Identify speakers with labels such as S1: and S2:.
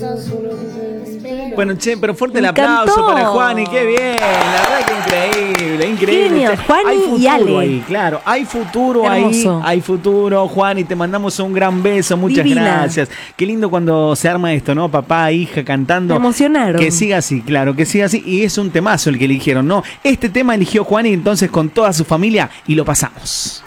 S1: Bueno, che, pero fuerte el aplauso para Juani, qué bien, la verdad que increíble.
S2: Genio, Juani
S1: hay futuro
S2: y Ale.
S1: ahí, claro, hay futuro
S2: Hermoso.
S1: ahí, hay futuro, Juani, te mandamos un gran beso, muchas
S2: Divina.
S1: gracias. Qué lindo cuando se arma esto, ¿no? Papá, hija cantando.
S2: Me emocionaron.
S1: Que siga así, claro, que siga así, y es un temazo el que eligieron, ¿no? Este tema eligió Juani entonces con toda su familia y lo pasamos.